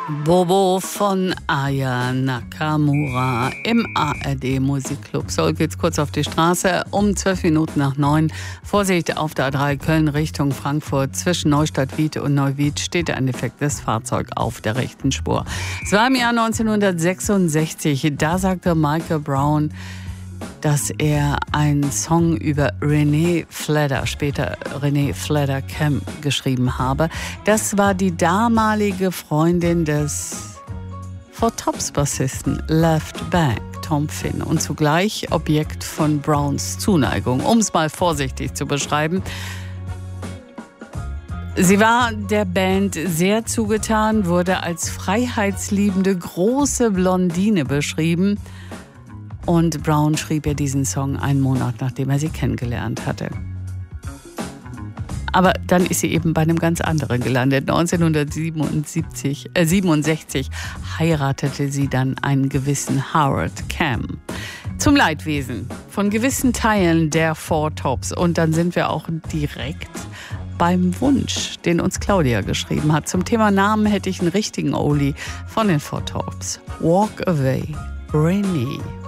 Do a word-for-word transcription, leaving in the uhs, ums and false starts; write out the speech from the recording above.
Bobo von Aya Nakamura im A R D Musikclub. So geht's kurz auf die Straße um zwölf Minuten nach neun. Vorsicht auf der A drei Köln Richtung Frankfurt. Zwischen Neustadt-Wied und Neuwied steht ein defektes Fahrzeug auf der rechten Spur. Es war im Jahr neunzehnhundertsechsundsechzig. Da sagte Michael Brown, dass er einen Song über Renee Fledder, später Renee Fledder Camp, geschrieben habe. Das war die damalige Freundin des Four Tops Bassisten Left Bank, Tom Finn, und zugleich Objekt von Browns Zuneigung, um es mal vorsichtig zu beschreiben. Sie war der Band sehr zugetan, wurde als freiheitsliebende große Blondine beschrieben. Und Brown schrieb ihr diesen Song einen Monat, nachdem er sie kennengelernt hatte. Aber dann ist sie eben bei einem ganz anderen gelandet. neunzehnhundertsiebenundsiebzig, äh, siebenundsechzig heiratete sie dann einen gewissen Howard Cam. Zum Leidwesen von gewissen Teilen der Four Tops. Und dann sind wir auch direkt beim Wunsch, den uns Claudia geschrieben hat. Zum Thema Namen hätte ich einen richtigen Oldie von den Four Tops. Walk Away, Renee.